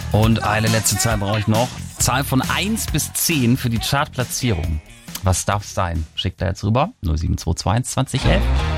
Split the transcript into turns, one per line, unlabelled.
Und eine letzte Zahl brauche ich noch. Zahl von 1 bis 10 für die Chartplatzierung. Was darf es sein? Schickt da jetzt rüber. 0722 2011